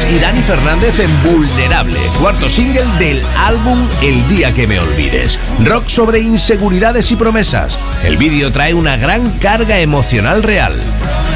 Hendrix y Dani Fernández en Vulnerable, cuarto single del álbum El día que me olvides. Rock sobre inseguridades y promesas. El vídeo trae una gran carga emocional real.